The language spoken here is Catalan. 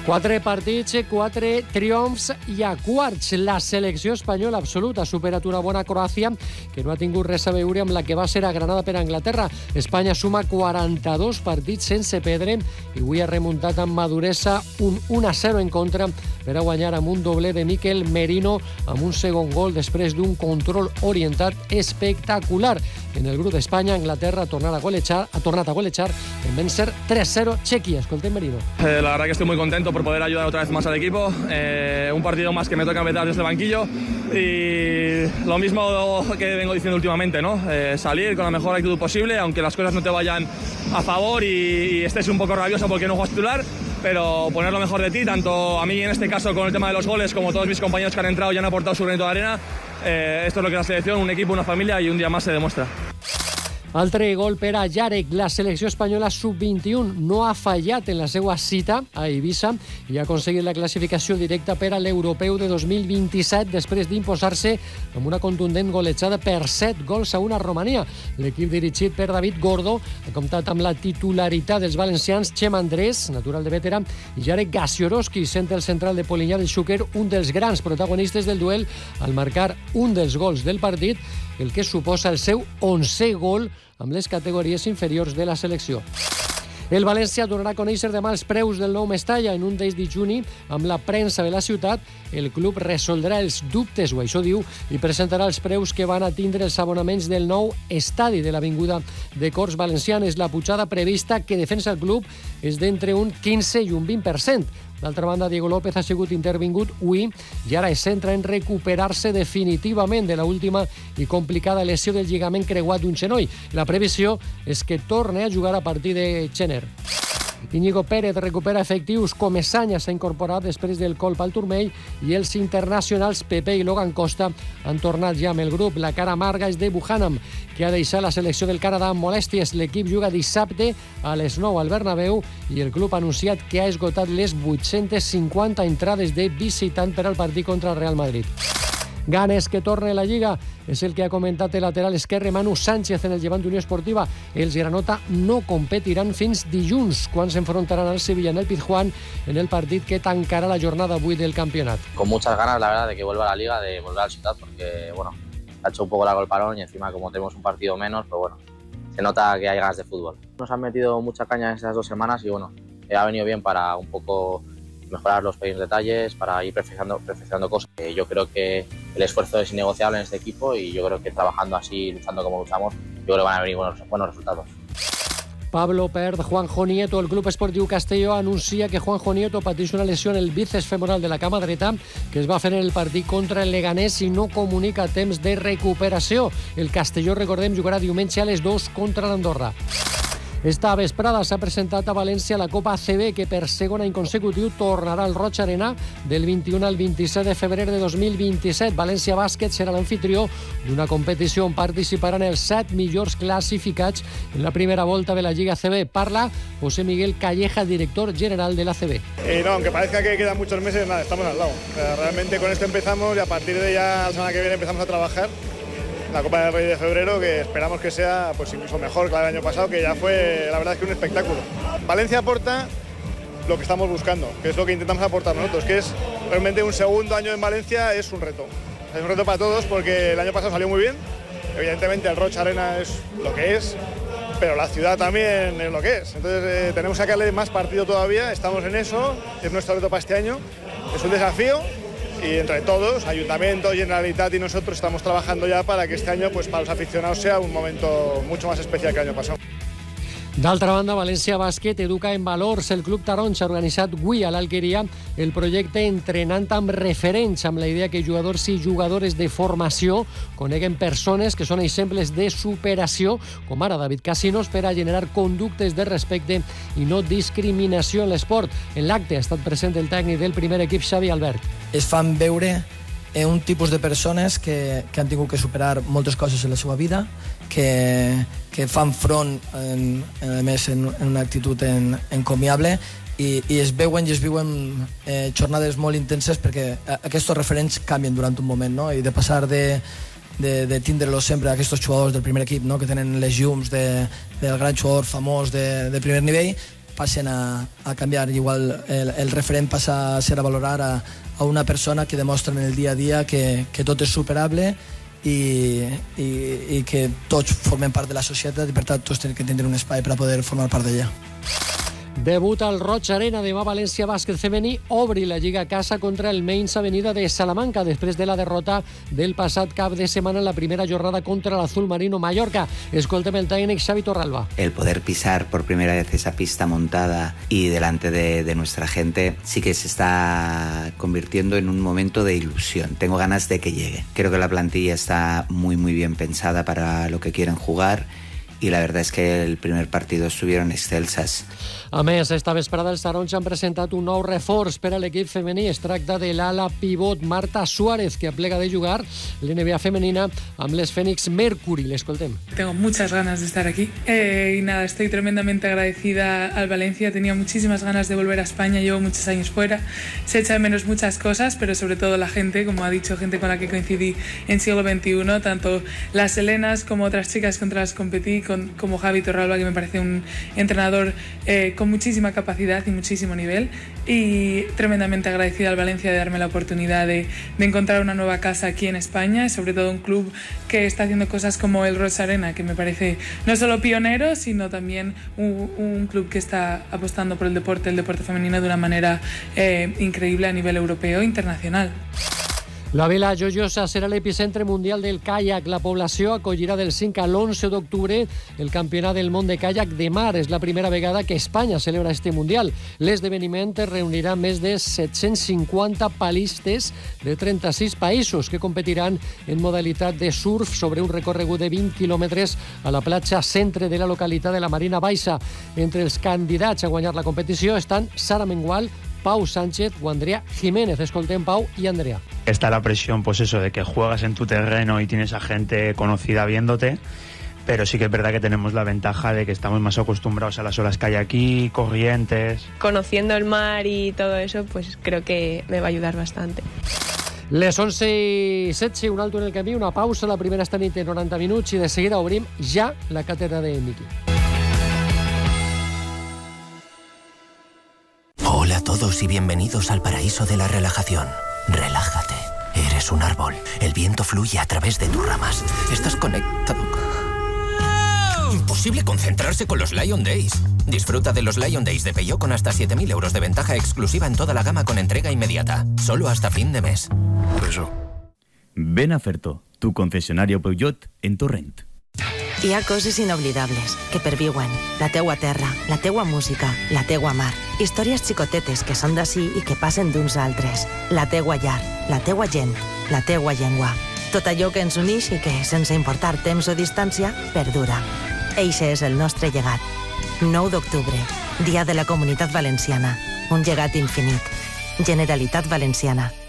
4 partits, 4 triomfs i a quarts. La selecció espanyola absoluta ha superat una bona Croàcia que no ha tingut res a veure amb la que va ser agranada per Anglaterra. Espanya suma 42 partits sense perdre i avui ha remuntat amb maduresa un 1-0 en contra per a guanyar amb un doble de Mikel Merino amb un segon gol després d'un control orientat espectacular. En el grup d'Espanya, Anglaterra ha tornat a golejar en vencer 3-0 Chequia. Escoltem Merino. La verdad que estoy muy contento por poder ayudar otra vez más al equipo. Un partido más que me toca empezar desde el banquillo y lo mismo que vengo diciendo últimamente, ¿no? Salir con la mejor actitud posible, aunque las cosas no te vayan a favor y estés un poco rabioso porque no juegas titular, pero poner lo mejor de ti, tanto a mí en este caso con el tema de los goles como todos mis compañeros que han entrado y han aportado su granito de arena. Esto es lo que es la selección, un equipo, una familia y un día más se demuestra. Altre gol per a Yarek. La selecció espanyola sub-21 no ha fallat en la seva cita a Eivissa i ha aconseguit la classificació directa per a l'Europeu de 2027 després d'imposar-se amb una contundent golejada per 7 gols a 1 a Romania. L'equip dirigit per David Gordo ha comptat amb la titularitat dels valencians Chema Andrés, natural de Bétera, i Jarek Gaciorowski, sent el central de Polinyà del Xúquer, un dels grans protagonistes del duel al marcar un dels gols del partit, el que suposa el seu 11è gol amb les categories inferiors de la selecció. El València donarà a conèixer demà els preus del nou Mestalla. En un d'ells dijuni, amb la premsa de la ciutat, el club resoldrà els dubtes, o això diu, i presentarà els preus que van a tindre els abonaments del nou estadi de l'Avinguda de Corts Valencianes. La pujada prevista que defensa el club és d'entre un 15 i un 20%. D'altra banda, Diego López ha sigut intervingut avui i ara es centra en recuperar-se definitivament de l'última i complicada lesió del lligament creuat d'un genoll. La previsió és que torni a jugar a partir de gener. Íñigo Pérez recupera efectius. Comesaña s'ha incorporat després del colp al turmell i els internacionals Pepe i Logan Costa han tornat ja amb el grup. La cara amarga és de Buchanan, que ha deixat la selecció del Canadà amb molèsties. L'equip juga dissabte a les 9 al Bernabéu i el club ha anunciat que ha esgotat les 850 entrades de visitant per al partit contra el Real Madrid. Ganes que torna a la Lliga és el que ha comentat el lateral esquerre Manu Sánchez en el Llevant Unió Esportiva. Els granota no competiran fins dilluns, quan s'enfrontaran al Sevilla en el Pizjuán en el partit que tancarà la jornada 8 del campionat. Con muchas ganas, la verdad, de que vuelva a la Liga, de volver al Ciutat, porque, bueno, ha hecho un poco largo el parón y encima como tenemos un partido menos, pues bueno, se nota que hay ganas de fútbol. Nos han metido mucha caña en esas 2 semanas y bueno, ha venido bien para un poco mejorar los pequeños detalles, para ir perfeccionando cosas. Yo creo que el esfuerzo es innegociable en este equipo y yo creo que trabajando así, luchando como luchamos, yo creo que van a venir buenos resultados. Pablo perd Juanjo Nieto. El Club Esportiu Castelló anuncia que Juanjo Nieto pateix una lesió en el bíceps femoral de la cama dreta que es va fer en el partit contra el Leganés i no comunica temps de recuperació. El Castelló, recordem, jugarà diumenge a les 2 contra l'Andorra. Esta vesprada s'ha presentat a València la Copa ACB, que per segon any consecutiu tornarà al Roig Arena del 21 al 27 de febrer de 2027. València Bàsquet serà l'anfitrió d'una competició on participaran els 7 millors classificats en la primera volta de la Lliga ACB. Parla José Miguel Calleja, director general de la ACB. No, aunque parezca que quedan muchos meses, nada, estamos al lado. Realmente con esto empezamos y a partir de ya la semana que viene empezamos a trabajar la Copa del Rey de febrero, que esperamos que sea pues incluso mejor que la del año pasado, que ya fue, la verdad, es que un espectáculo. Valencia aporta lo que estamos buscando, que es lo que intentamos aportar nosotros, que es realmente un segundo año en Valencia es un reto. Es un reto para todos porque el año pasado salió muy bien. Evidentemente el Roig Arena es lo que es, pero la ciudad también es lo que es. Entonces tenemos que sacarle más partido todavía, estamos en eso, es nuestro reto para este año. Es un desafío. Y entre todos, Ayuntamiento, Generalitat y nosotros estamos trabajando ya para que este año, pues para los aficionados, sea un momento mucho más especial que el año pasado. D'altra banda, València Bàsquet educa en valors. El Club Taronja ha organitzat avui a l'Alqueria el projecte Entrenant amb Referents, amb la idea que jugadors i jugadores de formació coneguen persones que són exemples de superació, com ara David Casinos, per a generar conductes de respecte i no discriminació en l'esport. En l'acte ha estat present el tècnic del primer equip, Xavi Albert. Es fan veure un tipus de persones que han tingut que superar moltes coses en la seva vida, que fan front, a més, en una actitud encomiable i es veuen i es viuen jornades molt intenses perquè aquests referents canvien durant un moment, no? I de passar de tindre-los sempre aquests jugadors del primer equip, no? Que tenen les llums del gran jugador famós de primer nivell, pasen a cambiar. Igual el referent passa a ser a valorar a una persona que demostra en el dia a dia que tot és superable i que tots formem part de la societat i per tant tots tenen que tindre un espai per a poder formar part d'ella. Debuta al Roig Arena. Demà València Bàsquet femení obri la Lliga a casa contra el Mainz Avenida de Salamanca després de la derrota del passat cap de setmana en la primera jornada contra l'Azul Marino Mallorca. Escoltem el tècnic Xavi Torralba. El poder pisar por primera vez esa pista montada y delante de nuestra gente sí que se está convirtiendo en un momento de ilusión. Tengo ganas de que llegue. Creo que la plantilla está muy bien pensada para lo que quieren jugar y la verdad es que el primer partido estuvieron excelsas. A més, esta vesprada els taronja han presentat un nou reforç per a l'equip femení. Es tracta de l'ala pivot Marta Suárez, que aplega de jugar l'NBA femenina amb les Phoenix Mercury. L'escoltem. Tengo muchas ganas de estar aquí y nada, estoy tremendamente agradecida al Valencia. Tenía muchísimas ganas de volver a España, llevo muchos años fuera. Se echa de menos muchas cosas, pero sobre todo la gente, como ha dicho, gente con la que coincidí en siglo XXI, tanto las Helenas como otras chicas contra las que competí, como Javi Torralba, que me parece un entrenador con muchísima capacidad y muchísimo nivel, y tremendamente agradecida al Valencia de darme la oportunidad de encontrar una nueva casa aquí en España, y sobre todo un club que está haciendo cosas como el Roig Arena, que me parece no solo pionero, sino también un club que está apostando por el deporte femenino de una manera increíble a nivel europeo e internacional. La Vila Joiosa serà l'epicentre mundial del caiac. La població acollirà del 5 a l'11 d'octubre el Campionat del Món de Caiac de Mar. És la primera vegada que Espanya celebra este mundial. L'esdeveniment reunirà més de 750 palistes de 36 països que competiran en modalitat de surf sobre un recorregut de 20 quilòmetres a la platja centre de la localitat de la Marina Baixa. Entre els candidats a guanyar la competició estan Sara Mengual, Pau Sánchez o Andrea Jiménez. Escoltem Pau y Andrea. Está la presión, pues eso, de que juegas en tu terreno y tienes a gente conocida viéndote, pero sí que es verdad que tenemos la ventaja de que estamos más acostumbrados a las olas que hay aquí, corrientes. Conociendo el mar y todo eso, pues creo que me va a ayudar bastante. Les 11:07, un alto en el camí, una pausa. La primera esta nit en 90 minuts i de seguida obrim ja la càtedra de Miki. Hola a todos y bienvenidos al paraíso de la relajación. Relájate. Eres un árbol. El viento fluye a través de tus ramas. Estás conectado. Imposible concentrarse con los Lion Days. Disfruta de los Lion Days de Peugeot con hasta 7.000 euros de ventaja exclusiva en toda la gama con entrega inmediata. Solo hasta fin de mes. Ven a Ferto, tu concesionario Peugeot en Torrent. Hi ha coses inoblidables que perviuen. La teua terra, la teua música, la teua mar. Històries xicotetes que són d'ací i que passen d'uns a altres. La teua llar, la teua gent, la teua llengua. Tot allò que ens uneix i que, sense importar temps o distància, perdura. Eixe és el nostre llegat. 9 d'octubre, Dia de la Comunitat Valenciana. Un llegat infinit. Generalitat Valenciana.